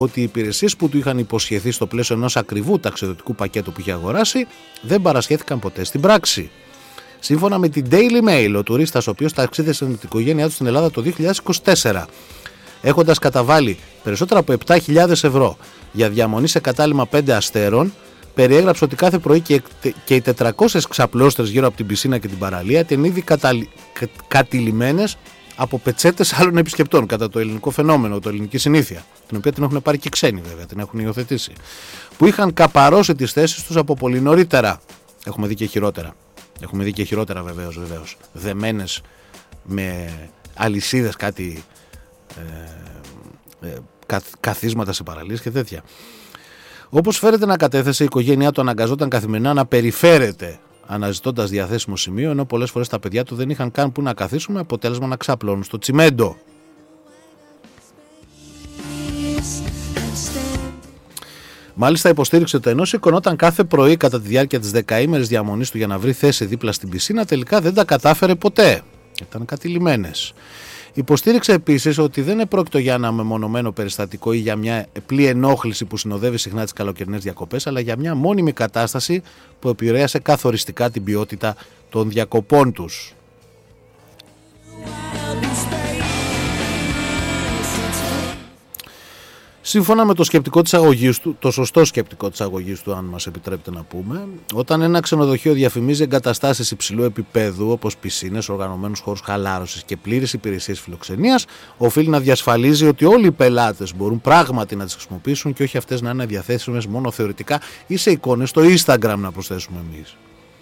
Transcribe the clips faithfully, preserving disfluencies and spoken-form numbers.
ότι οι υπηρεσίες που του είχαν υποσχεθεί στο πλαίσιο ενός ακριβού ταξιδιωτικού πακέτου που είχε αγοράσει δεν παρασχέθηκαν ποτέ στην πράξη. Σύμφωνα με την Daily Mail, ο τουρίστας ο οποίος ταξίδεσε με την οικογένειά του στην Ελλάδα το δύο χιλιάδες είκοσι τέσσερα, έχοντας καταβάλει περισσότερα από επτά χιλιάδες ευρώ για διαμονή σε κατάλημα πέντε αστέρων, περιέγραψε ότι κάθε πρωί και, και οι τετρακόσιες ξαπλώστρες γύρω από την πισίνα και την παραλία ήταν ήδη καταλη, κα, κατηλημμένες από πετσέτες άλλων επισκεπτών, κατά το ελληνικό φαινόμενο, το ελληνική συνήθεια, την οποία την έχουν πάρει και ξένοι βέβαια, την έχουν υιοθετήσει, που είχαν καπαρώσει τις θέσεις τους από πολύ νωρίτερα. Έχουμε δει και χειρότερα. Έχουμε δει και χειρότερα βεβαίως, βεβαίως. Δεμένες με αλυσίδες κάτι ε, ε, κα, καθίσματα σε παραλίες και τέτοια. Όπως φέρεται να κατέθεσε, η οικογένειά του αναγκαζόταν καθημερινά να περιφέρεται αναζητώντας διαθέσιμο σημείο, ενώ πολλές φορές τα παιδιά του δεν είχαν καν που να καθίσουν, με αποτέλεσμα να ξαπλώνουν στο τσιμέντο. Μάλιστα υποστήριξε ότι ενώ σηκωνόταν κάθε πρωί κατά τη διάρκεια της δεκαήμερης διαμονής του για να βρει θέση δίπλα στην πισίνα, τελικά δεν τα κατάφερε ποτέ. Ήταν κατηλημμένες. Υποστήριξε επίσης ότι δεν επρόκειτο για ένα μεμονωμένο περιστατικό ή για μια απλή ενόχληση που συνοδεύει συχνά τις καλοκαιρινές διακοπές, αλλά για μια μόνιμη κατάσταση που επηρέασε καθοριστικά την ποιότητα των διακοπών τους. Σύμφωνα με το σκεπτικό της αγωγής του, το σωστό σκεπτικό της αγωγής του, αν μας επιτρέπετε να πούμε, όταν ένα ξενοδοχείο διαφημίζει εγκαταστάσεις υψηλού επίπεδου, όπως πισίνες, οργανωμένους χώρους χαλάρωσης και πλήρες υπηρεσίες φιλοξενίας, οφείλει να διασφαλίζει ότι όλοι οι πελάτες μπορούν πράγματι να τις χρησιμοποιήσουν και όχι αυτές να είναι διαθέσιμες μόνο θεωρητικά ή σε εικόνες στο Instagram, να προσθέσουμε εμείς.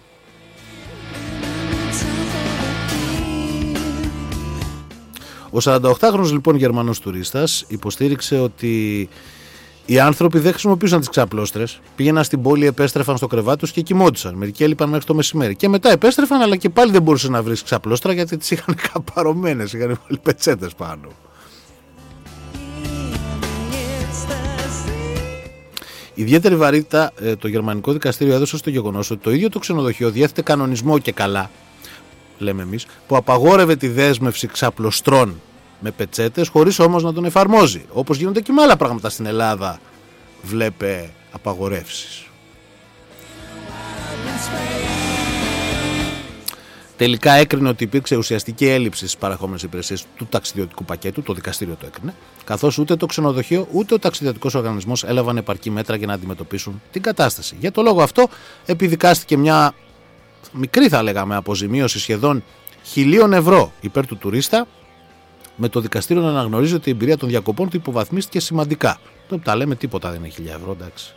Ο σαρανταοκτάχρονος λοιπόν Γερμανός τουρίστας υποστήριξε ότι οι άνθρωποι δεν χρησιμοποιούσαν τις ξαπλώστρες, πήγαιναν στην πόλη, επέστρεφαν στο κρεβάτι τους και κοιμόντουσαν. Μερικοί έλειπαν μέχρι το μεσημέρι και μετά επέστρεφαν, αλλά και πάλι δεν μπορούσε να βρει ξαπλώστρα γιατί τις είχαν καπαρωμένες, είχαν βάλει πετσέτες πάνω. Ιδιαίτερη βαρύτητα ε, το γερμανικό δικαστήριο έδωσε στο γεγονός ότι το ίδιο το ξενοδοχείο διέθετε κανονισμό και καλά, λέμε εμείς, που απαγόρευε τη δέσμευση ξαπλωστρών με πετσέτες, χωρίς όμως να τον εφαρμόζει. Όπως γίνονται και με άλλα πράγματα στην Ελλάδα, βλέπε απαγορεύσεις. Τελικά έκρινε ότι υπήρξε ουσιαστική έλλειψη στις παραχόμενες υπηρεσίες του ταξιδιωτικού πακέτου, το δικαστήριο το έκρινε, καθώς ούτε το ξενοδοχείο ούτε ο ταξιδιωτικός οργανισμός έλαβαν επαρκή μέτρα για να αντιμετωπίσουν την κατάσταση. Για το λόγο αυτό επιδικάστηκε μια μικρή, θα λέγαμε, αποζημίωση σχεδόν χιλίων ευρώ υπέρ του τουρίστα, με το δικαστήριο να αναγνωρίζει ότι η εμπειρία των διακοπών του υποβαθμίστηκε σημαντικά. Το τα λέμε, τίποτα δεν είναι χίλια ευρώ, εντάξει.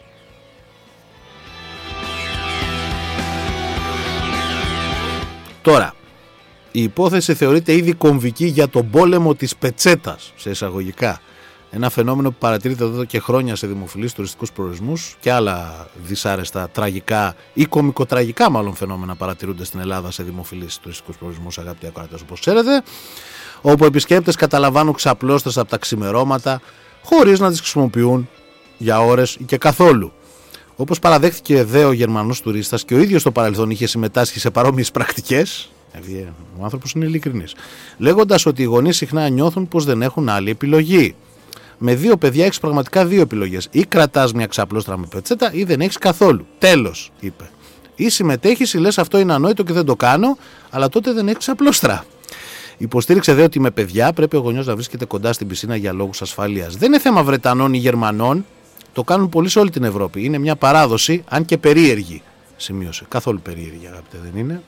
Τώρα, η υπόθεση θεωρείται ήδη κομβική για τον πόλεμο της πετσέτας, σε εισαγωγικά. Ένα φαινόμενο που παρατηρείται εδώ και χρόνια σε δημοφιλείς τουριστικούς προορισμούς και άλλα δυσάρεστα, τραγικά ή κομικοτραγικά μάλλον φαινόμενα παρατηρούνται στην Ελλάδα σε δημοφιλείς τουριστικούς προορισμούς, αγαπητοί ακροατές, όπως ξέρετε, όπου επισκέπτες καταλαμβάνουν ξαπλώστρες από τα ξημερώματα χωρίς να τις χρησιμοποιούν για ώρες ή και καθόλου. Όπως παραδέχθηκε δε ο Γερμανός τουρίστας και ο ίδιος στο παρελθόν είχε συμμετάσχει σε παρόμοιες πρακτικές, ο άνθρωπος είναι ειλικρινής, λέγοντας ότι οι γονείς συχνά νιώθουν πως δεν έχουν άλλη επιλογή. Με δύο παιδιά έχεις πραγματικά δύο επιλογές. Ή κρατάς μια ξαπλώστρα με πετσέτα ή δεν έχεις καθόλου. Τέλος, είπε. Ή συμμετέχεις ή λες αυτό είναι ανόητο και δεν το κάνω, αλλά τότε δεν έχεις ξαπλώστρα. Υποστήριξε δε ότι με παιδιά πρέπει ο γονιός να βρίσκεται κοντά στην πισίνα για λόγους ασφαλείας. Δεν είναι θέμα Βρετανών ή Γερμανών. Το κάνουν πολλοί σε όλη την Ευρώπη. Είναι μια παράδοση, αν και περίεργη. Σημείωσε. Καθόλου περίεργη, αγαπητέ, δεν είναι.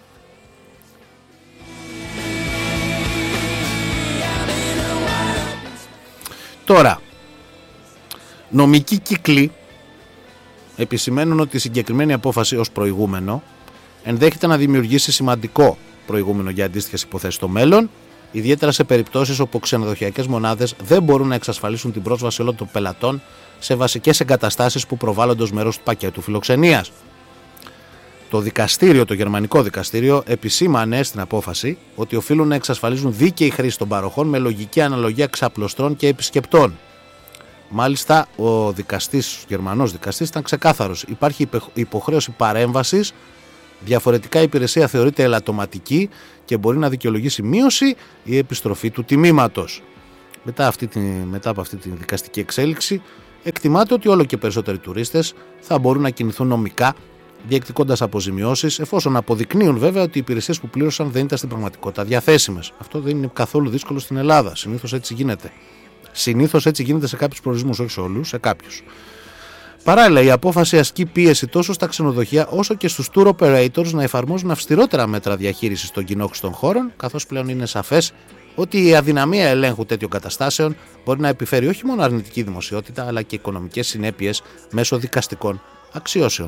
Τώρα, νομικοί κύκλοι επισημαίνουν ότι η συγκεκριμένη απόφαση ως προηγούμενο ενδέχεται να δημιουργήσει σημαντικό προηγούμενο για αντίστοιχες υποθέσεις στο μέλλον, ιδιαίτερα σε περιπτώσεις όπου ξενοδοχειακές μονάδες δεν μπορούν να εξασφαλίσουν την πρόσβαση όλων των πελατών σε βασικές εγκαταστάσεις που προβάλλονται ως μέρος του πακέτου φιλοξενίας. Το δικαστήριο, το γερμανικό δικαστήριο, επισήμανε στην απόφαση ότι οφείλουν να εξασφαλίζουν δίκαιη χρήση των παροχών με λογική αναλογία ξαπλωστρών και επισκεπτών. Μάλιστα, ο δικαστής, ο γερμανός δικαστής, ήταν ξεκάθαρος. Υπάρχει υποχρέωση παρέμβασης, διαφορετικά η υπηρεσία θεωρείται ελαττωματική και μπορεί να δικαιολογήσει μείωση ή επιστροφή του τιμήματος. Μετά, αυτή τη, μετά από αυτή τη δικαστική εξέλιξη, Εκτιμάται ότι όλο και περισσότεροι τουρίστες θα μπορούν να κινηθούν νομικά, διεκδικώντας αποζημιώσεις, εφόσον αποδεικνύουν βέβαια ότι οι υπηρεσίες που πλήρωσαν δεν ήταν στην πραγματικότητα διαθέσιμες. Αυτό δεν είναι καθόλου δύσκολο στην Ελλάδα. Συνήθως έτσι γίνεται. Συνήθως έτσι γίνεται σε κάποιους προορισμούς, όχι σε όλους, σε κάποιους. Παράλληλα, η απόφαση ασκεί πίεση τόσο στα ξενοδοχεία όσο και στους tour operators να εφαρμόζουν αυστηρότερα μέτρα διαχείρισης των κοινόχρηστων χώρων, καθώς πλέον είναι σαφές ότι η αδυναμία ελέγχου τέτοιων καταστάσεων μπορεί να επιφέρει όχι μόνο αρνητική δημοσιότητα, αλλά και οικονομικές συνέπειες μέσω δικαστικών αξιώσεων.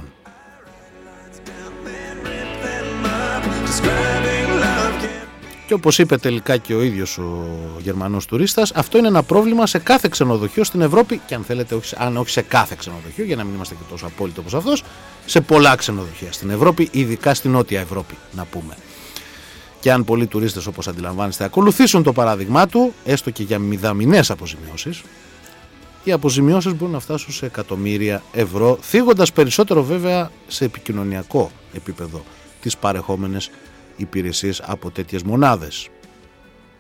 Και όπως είπε τελικά και ο ίδιος ο Γερμανός τουρίστας, αυτό είναι ένα πρόβλημα σε κάθε ξενοδοχείο στην Ευρώπη και αν θέλετε, όχι, αν όχι σε κάθε ξενοδοχείο, για να μην είμαστε και τόσο απόλυτο όπως αυτός, σε πολλά ξενοδοχεία στην Ευρώπη, ειδικά στην Νότια Ευρώπη, να πούμε. Και αν πολλοί τουρίστες, όπως αντιλαμβάνεστε, ακολουθήσουν το παράδειγμά του, έστω και για μηδαμινές αποζημιώσεις, οι αποζημιώσεις μπορούν να φτάσουν σε εκατομμύρια ευρώ, θίγοντας περισσότερο βέβαια σε επικοινωνιακό επίπεδο τις παρεχόμενες υπηρεσίες από τέτοιες μονάδες.